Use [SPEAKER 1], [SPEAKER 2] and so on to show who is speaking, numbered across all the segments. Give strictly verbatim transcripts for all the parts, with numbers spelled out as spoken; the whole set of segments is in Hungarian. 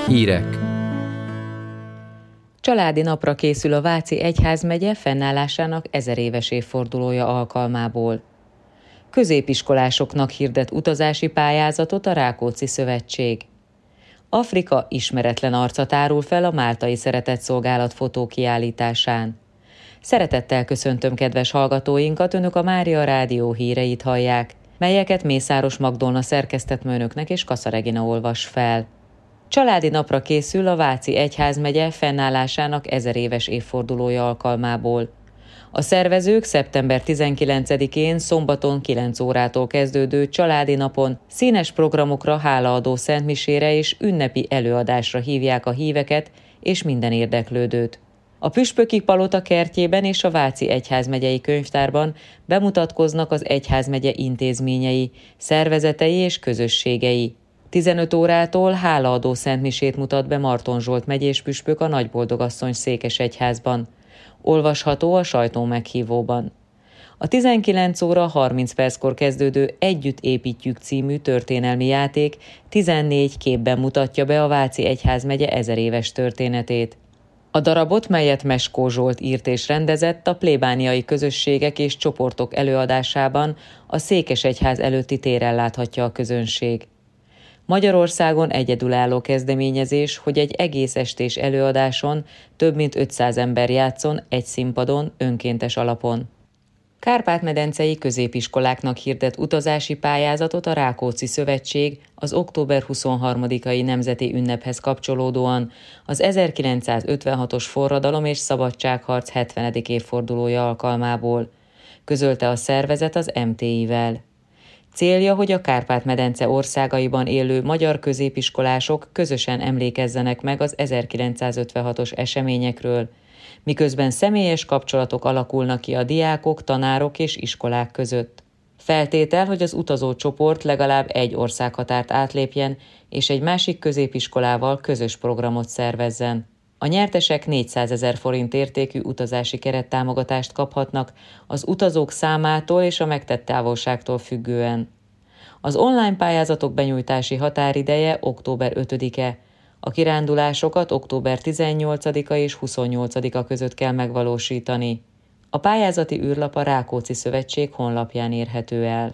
[SPEAKER 1] Hírek.
[SPEAKER 2] Családi napra készül a Váci Egyházmegye fennállásának ezeréves évfordulója alkalmából. Középiskolásoknak hirdet utazási pályázatot a Rákóczi Szövetség. Afrika ismeretlen arca tárul fel a Máltai Szeretetszolgálat fotókiállításán. Szeretettel köszöntöm kedves hallgatóinkat, önök a Mária Rádió híreit hallják, melyeket Mészáros Magdolna szerkesztett önöknek és Kassa Regina olvas fel. Családi napra készül a Váci Egyházmegye fennállásának ezeréves évfordulója alkalmából. A szervezők szeptember tizenkilencedikén szombaton kilenc órától kezdődő családi napon színes programokra, hálaadó szentmisére és ünnepi előadásra hívják a híveket és minden érdeklődőt. A Püspöki Palota kertjében és a Váci Egyházmegyei Könyvtárban bemutatkoznak az egyházmegye intézményei, szervezetei és közösségei. tizenöt órától hálaadó szentmisét mutat be Marton Zsolt megyés püspök a Nagyboldogasszony székesegyházban. Olvasható a sajtó meghívóban. A tizenkilenc óra harminc perckor kezdődő Együtt építjük című történelmi játék tizennégy képben mutatja be a Váci Egyházmegye ezeréves történetét. A darabot, melyet Meskó Zsolt írt és rendezett, a plébániai közösségek és csoportok előadásában a Székesegyház előtti téren láthatja a közönség. Magyarországon egyedülálló kezdeményezés, hogy egy egész estés előadáson több mint ötszáz ember játszon egy színpadon önkéntes alapon. Kárpát-medencei középiskoláknak hirdet utazási pályázatot a Rákóczi Szövetség az október huszonharmadikai nemzeti ünnephez kapcsolódóan az ezerkilencszázötvenhatos forradalom és szabadságharc hetvenedik évfordulója alkalmából, közölte a szervezet az em té i-vel. Célja, hogy a Kárpát-medence országaiban élő magyar középiskolások közösen emlékezzenek meg az ezerkilencszázötvenhatos eseményekről, miközben személyes kapcsolatok alakulnak ki a diákok, tanárok és iskolák között. Feltétel, hogy az utazó csoport legalább egy országhatárt átlépjen, és egy másik középiskolával közös programot szervezzen. A nyertesek négyszázezer forint értékű utazási kerettámogatást kaphatnak az utazók számától és a megtett távolságtól függően. Az online pályázatok benyújtási határideje október ötödike. A kirándulásokat október tizennyolcadika és huszonnyolcadika között kell megvalósítani. A pályázati űrlap a Rákóczi Szövetség honlapján érhető el.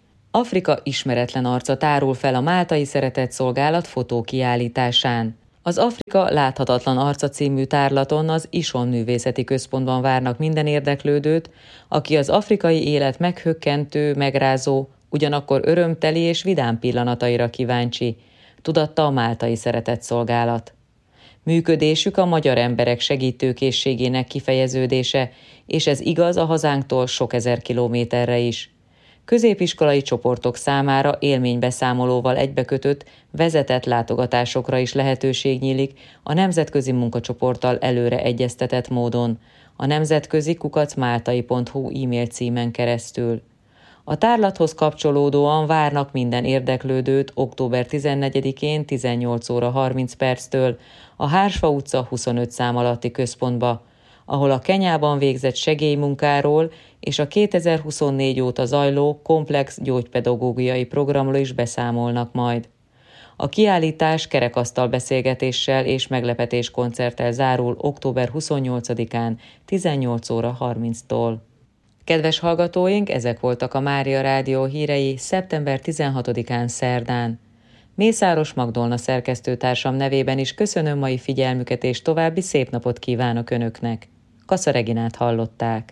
[SPEAKER 2] Afrika ismeretlen arca tárul fel a Máltai Szeretetszolgálat fotókiállításán. Az Afrika láthatatlan arca című tárlaton az Ison Művészeti Központban várnak minden érdeklődőt, aki az afrikai élet meghökkentő, megrázó, ugyanakkor örömteli és vidám pillanataira kíváncsi, tudatta a Máltai Szeretetszolgálat. Működésük a magyar emberek segítőkészségének kifejeződése, és ez igaz a hazánktól sok ezer kilométerre is. Középiskolai csoportok számára élménybeszámolóval egybekötött, vezetett látogatásokra is lehetőség nyílik a nemzetközi munkacsoporttal előre egyeztetett módon, a nemzetközi kukac máltai pont hu e-mail címen keresztül. A tárlathoz kapcsolódóan várnak minden érdeklődőt október tizennegyedikén tizennyolc óra harminc perctől a Hársfa utca huszonöt szám alatti központba, ahol a Kenyában végzett segélymunkáról és a kétezer-huszonnégy óta zajló komplex gyógypedagógiai programról is beszámolnak majd. A kiállítás kerekasztal beszélgetéssel és meglepetéskoncerttel zárul október huszonnyolcadikán tizennyolc óra harminctól. Kedves hallgatóink, ezek voltak a Mária Rádió hírei szeptember tizenhatodikán szerdán. Mészáros Magdolna szerkesztőtársam nevében is köszönöm mai figyelmüket, és további szép napot kívánok önöknek. Kassa Reginát hallották.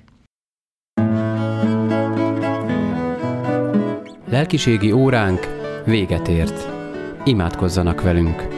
[SPEAKER 1] Lelkiségi óránk véget ért. Imádkozzanak velünk!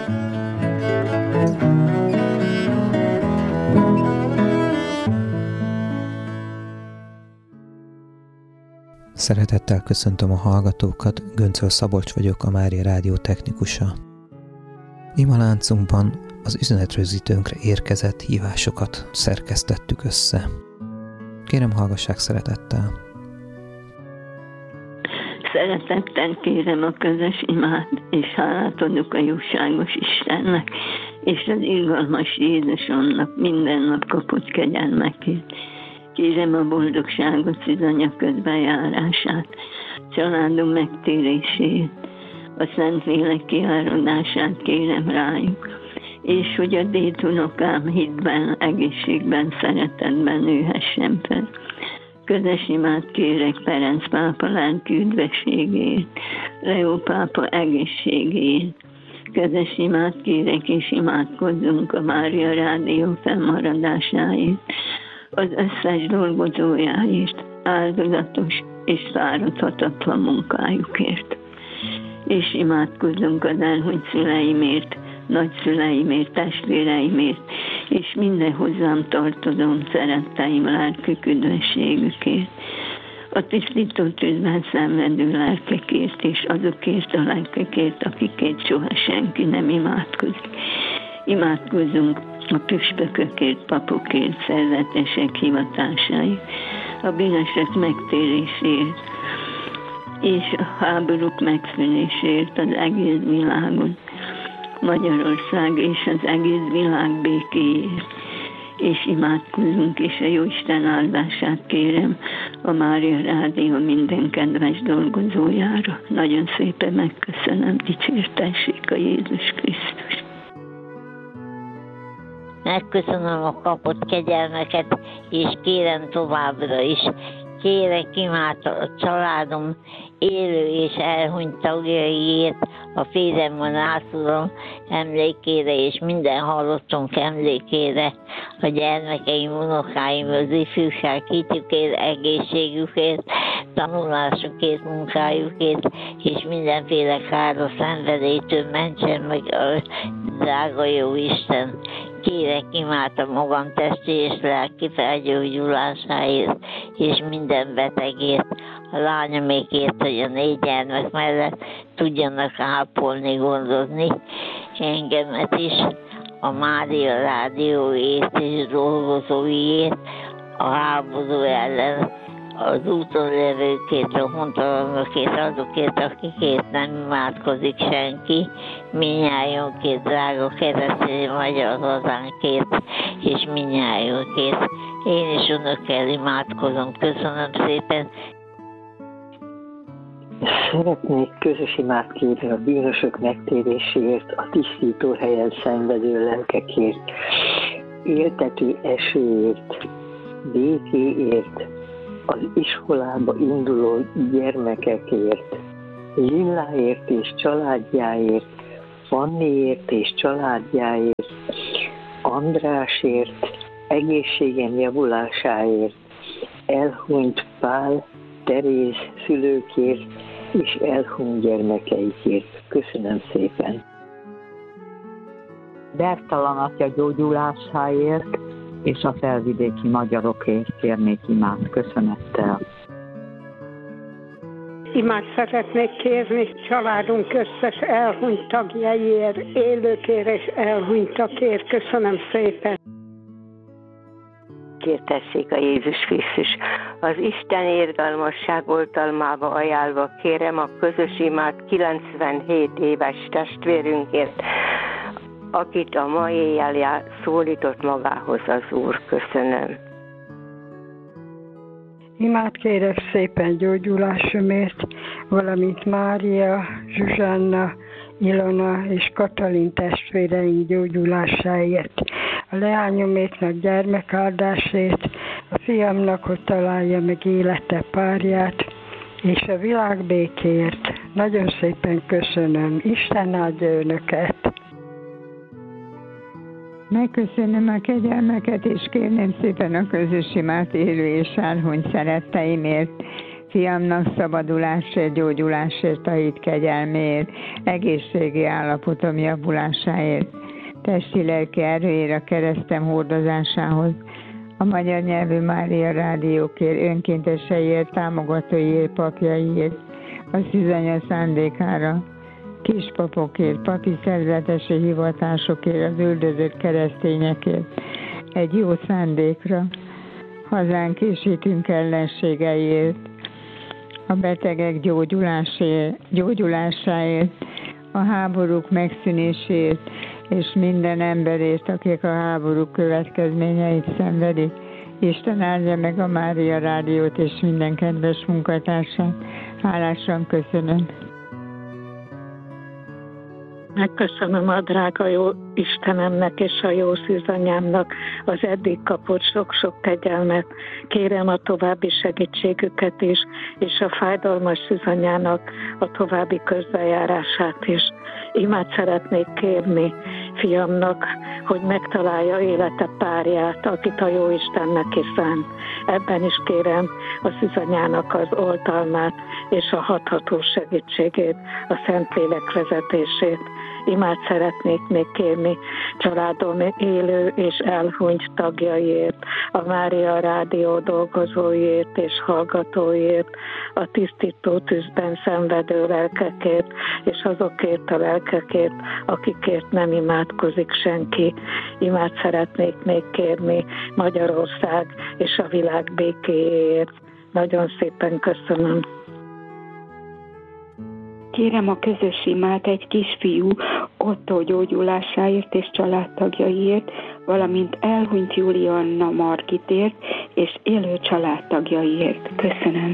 [SPEAKER 3] Szeretettel köszöntöm a hallgatókat, Göncöl Szabolcs vagyok, a Mária Rádió technikusa. Imaláncunkban az üzenetrögzítőnkre érkezett hívásokat szerkesztettük össze. Kérem, hallgassák szeretettel.
[SPEAKER 4] Szeretettel kérem a közös imát, és hálát adok a jóságos Istennek, és az irgalmas Jézusomnak minden nap kapott kegyelmekért. Kérem a boldogságot, szűzanya közbenjárását, családom megtérését, a Szentlélek kiáradását kérem rájuk, és hogy a dédunokám hitben, egészségben, szeretetben nőhessen fel. Közös imát kérek Ferenc pápa lelki üdvességét, Leó pápa egészségét. Közös imát kérek, és imádkozzunk a Mária Rádió fennmaradásáért, az összes dolgozójáért, áldozatos és fáradhatatlan munkájukért. És imádkozzunk az elhunyt szüleimért, nagyszüleimért, testvéreimért, és minden hozzám tartozom szeretteim lelkük üdvességükért. A tisztító tűzben szenvedő lelkekért, és azokért a lelkekért, akikért soha senki nem imádkozik. Imádkozzunk a püspökökért, papokért, szerzetesek hivatásáért, a bűnösök megtérésért, és a háborúk megszűnésért az egész világon, Magyarország és az egész világ békéért. És imádkozunk, és a Jóisten áldását kérem a Mária Rádió minden kedves dolgozójára. Nagyon szépen megköszönöm, dicsértessék a Jézus Krisztus.
[SPEAKER 5] Megköszönöm a kapott kegyelmeket, és kérem továbbra is. Kérek imád a családom élő és elhunyt tagjaiért, a férjem, a nászulom emlékére, és minden halottunk emlékére, a gyermekeim, unokáim, az ifjúság hitükért, egészségükért, tanulásukért, munkájukért, és mindenféle káros szenvedélytől mentsen meg a drága jó Isten. Kérek imát a magam testi és lelki felgyógyulásáért, és minden betegért, a lányomékért, hogy a négy gyermek mellett tudjanak ápolni, gondozni engemet is, a Mária Rádióért és dolgozóiért, a háború ellen, az úton levőkért, a hontalanokért, azokért, akikért nem imádkozik senki, minnyájunkért, drága keresztény magyar hazánkért, és minnyájunkért. Én is önökkel imádkozom. Köszönöm szépen.
[SPEAKER 6] Szeretnék közös imát kérni a bűnösök megtéréséért, a tisztító helyen szenvedő lelkekért, éltető esőért, békéért, az iskolába induló gyermekekért, Lilláért és családjáért, Fanniért és családjáért, Andrásért, egészségem javulásáért, elhunyt Pál, Teréz szülőkért és elhunyt gyermekeikért. Köszönöm szépen!
[SPEAKER 7] Bertalan atya gyógyulásáért és a felvidéki magyarokért kérnék imát köszönettel.
[SPEAKER 8] Imát szeretnék kérni családunk összes elhunyt tagjaiért, élőkért és elhunytakért. Köszönöm szépen!
[SPEAKER 9] Kértessék a Jézus Krisztus. Az Isten irgalmasság oltalmába ajánlva kérem a közös imát kilencvenhét éves testvérünkért, akit a mai éjjel szólított magához az Úr. Köszönöm.
[SPEAKER 8] Imát kérek szépen gyógyulásomért, valamint Mária, Zsuzsanna, Ilona és Katalin testvéreink gyógyulásáért, a leányoméknak gyermekáldásért, a fiamnak, hogy találja meg élete párját, és a világ békéért. Nagyon szépen köszönöm. Isten áldja önöket!
[SPEAKER 10] Megköszönöm a kegyelmeket, és kérném szépen a közös imát élő és elhunyt szeretteimért, fiamnak szabadulásért, gyógyulásért, a hit kegyelméért, egészségi állapotom javulásáért, testi-lelki erőért, a keresztem hordozásához, a magyar nyelvű Mária Rádiókért, önkénteseiért, támogatóiért, papjaiért, a szűzanya szándékára, kispapokért, papi szerzetesi hivatásokért, az üldözött keresztényekért, egy jó szándékra, hazánk és hitünk ellenségeiért, a betegek gyógyulásáért, a háborúk megszűnéséért, és minden emberért, akik a háborúk következményeit szenvedik. Isten áldja meg a Mária Rádiót és minden kedves munkatársát. Hálásan köszönöm.
[SPEAKER 11] Megköszönöm a drága jó Istenemnek és a jó szűzanyámnak az eddig kapott sok-sok kegyelmet. Kérem a további segítségüket is, és a fájdalmas szűzanyának a további közbejárását is. Imát szeretnék kérni fiamnak, hogy megtalálja élete párját, akit a jó Istennek hiszem. Ebben is kérem a szűzanyának az oltalmát és a hatható segítségét, a Szentlélek vezetését. Imát szeretnék még kérni családom élő és elhunyt tagjaiért, a Mária Rádió dolgozóiért és hallgatóiért, a tisztító tűzben szenvedő lelkekért, és azokért a lelkekért, akikért nem imádkozik senki. Imát szeretnék még kérni Magyarország és a világ békéjéért. Nagyon szépen köszönöm.
[SPEAKER 12] Kérem a közös imát egy kisfiú Otto gyógyulásáért és családtagjaiért, valamint elhunyt Julianna Margitért és élő családtagjaiért. Köszönöm.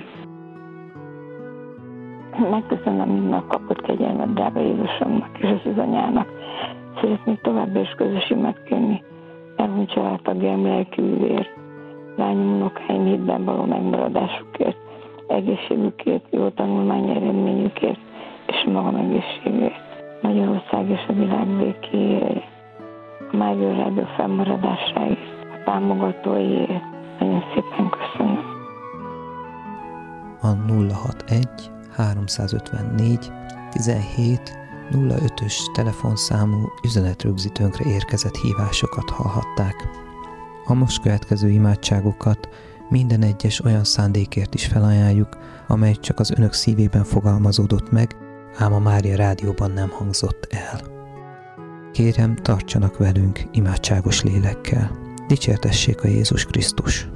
[SPEAKER 13] Megköszönöm minden kapott kegyelmet drága Jézusomnak és az Szűzanyának. Szeretnék továbbra is közös imát kérni elhunyt családtagjaim lelkűért, lányom, unokáim hitben való megmaradásukért, egészségükért, jó tanulmány eredményükért, és magam egészségért, Magyarország és a világ békéért, a Mária Rádió fennmaradásáért, a támogatóiért. Nagyon szépen köszönöm.
[SPEAKER 3] A nulla hatvanegy háromszázötvennégy tizenhét nulla ötös telefonszámú üzenetrögzítőnkre érkezett hívásokat hallhatták. A most következő imádságokat minden egyes olyan szándékért is felajánljuk, amely csak az önök szívében fogalmazódott meg, ám a Mária Rádióban nem hangzott el. Kérem, tartsanak velünk imádságos lélekkel. Dicsértessék a Jézus Krisztus!